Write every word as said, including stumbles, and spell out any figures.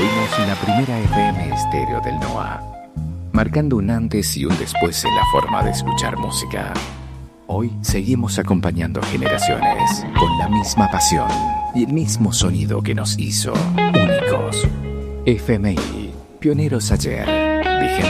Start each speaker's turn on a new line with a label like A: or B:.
A: Fuimos la primera F M estéreo del NOA, marcando un antes y un después en la forma de escuchar música. Hoy seguimos acompañando generaciones con la misma pasión y el mismo sonido que nos hizo únicos. F M I, pioneros ayer, vigentes